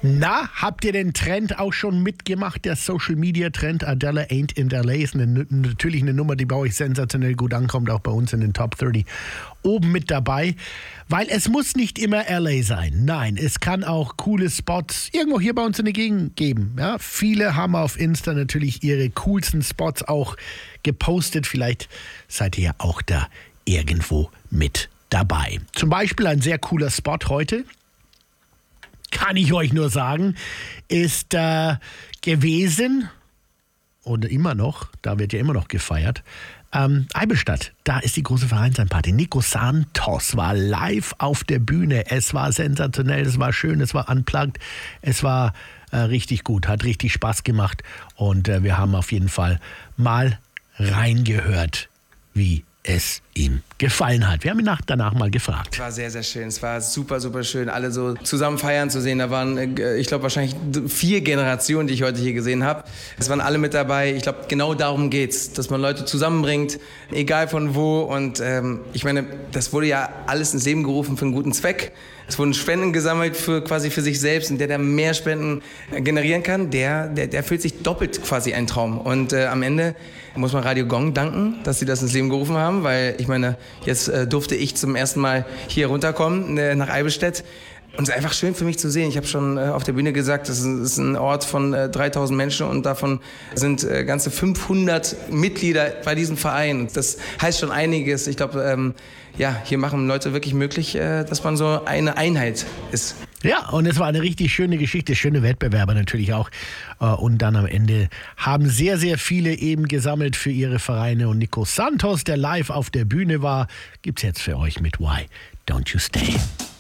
Na, habt ihr den Trend auch schon mitgemacht? Der Social Media Trend Adele Ain't in LA ist natürlich eine Nummer, die bei euch sensationell gut ankommt, auch bei uns in den Top 30 oben mit dabei. Weil es muss nicht immer LA sein. Nein, es kann auch coole Spots irgendwo hier bei uns in der Gegend geben. Ja, viele haben auf Insta natürlich ihre coolsten Spots auch gepostet. Vielleicht seid ihr ja auch da irgendwo mit dabei. Zum Beispiel ein sehr cooler Spot heute, kann ich euch nur sagen, ist gewesen oder immer noch, da wird ja immer noch gefeiert, Eibenstadt. Da ist die große Vereinsparty. Nico Santos war live auf der Bühne. Es war sensationell, es war schön, es war unplugged, es war richtig gut, hat richtig Spaß gemacht und wir haben auf jeden Fall mal reingehört, wie es ihm gefallen hat. Wir haben ihn danach mal gefragt. Es war sehr, sehr schön. Es war super, super schön, alle so zusammen feiern zu sehen. Da waren, ich glaube, wahrscheinlich 4 Generationen, die ich heute hier gesehen habe. Es waren alle mit dabei. Ich glaube, genau darum geht's, dass man Leute zusammenbringt, egal von wo. Und ich meine, das wurde ja alles ins Leben gerufen für einen guten Zweck. Es wurden Spenden gesammelt quasi für sich selbst. Und der mehr Spenden generieren kann, der fühlt sich doppelt quasi ein Traum. Und am Ende muss man Radio Gong danken, dass sie das ins Leben gerufen haben, weil ich meine, jetzt durfte ich zum ersten Mal hier runterkommen nach Eibenstedt. Und es ist einfach schön für mich zu sehen. Ich habe schon auf der Bühne gesagt, das ist ein Ort von 3000 Menschen und davon sind ganze 500 Mitglieder bei diesem Verein. Das heißt schon einiges. Ich glaube, hier machen Leute wirklich möglich, dass man so eine Einheit ist. Ja, und es war eine richtig schöne Geschichte, schöne Wettbewerber natürlich auch. Und dann am Ende haben sehr, sehr viele eben gesammelt für ihre Vereine. Und Nico Santos, der live auf der Bühne war, gibt's jetzt für euch mit Why Don't You Stay.